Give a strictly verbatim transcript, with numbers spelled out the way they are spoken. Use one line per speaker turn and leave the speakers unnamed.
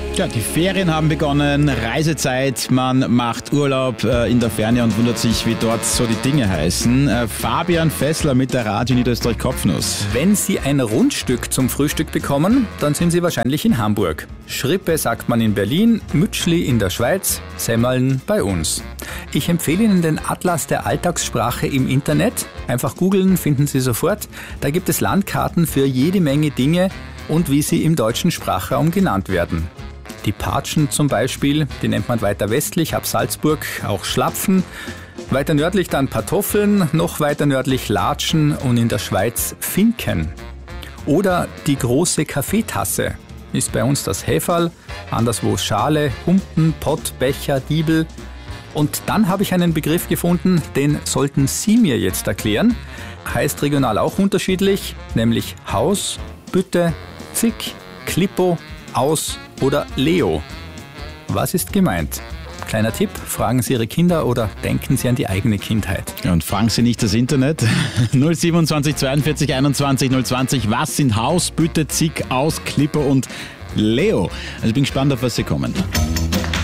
Ja, die Ferien haben begonnen, Reisezeit, man macht Urlaub äh, in der Ferne und wundert sich, wie dort so die Dinge heißen. Äh, Fabian Fessler mit der Radio Niederösterreich Kopfnuss.
Wenn Sie ein Rundstück zum Frühstück bekommen, dann sind Sie wahrscheinlich in Hamburg. Schrippe sagt man in Berlin, Mütschli in der Schweiz, Semmeln bei uns. Ich empfehle Ihnen den Atlas der Alltagssprache im Internet. Einfach googeln, finden Sie sofort. Da gibt es Landkarten für jede Menge Dinge und wie sie im deutschen Sprachraum genannt werden. Die Patschen zum Beispiel, die nennt man weiter westlich, ab Salzburg auch Schlapfen. Weiter nördlich dann Pantoffeln, noch weiter nördlich Latschen und in der Schweiz Finken. Oder die große Kaffeetasse ist bei uns das Häferl, anderswo Schale, Humpen, Pott, Becher, Diebel. Und dann habe ich einen Begriff gefunden, den sollten Sie mir jetzt erklären. Heißt regional auch unterschiedlich, nämlich Haus, Bütte, Zick, Klippo, Aus oder Leo. Was ist gemeint? Kleiner Tipp, fragen Sie Ihre Kinder oder denken Sie an die eigene Kindheit.
Ja, und fragen Sie nicht das Internet. null siebenundzwanzig zweiundvierzig einundzwanzig null zwanzig. Was sind Haus, Bütte, Zick, Aus, Klippo und Leo? Also ich bin gespannt, auf was Sie kommen.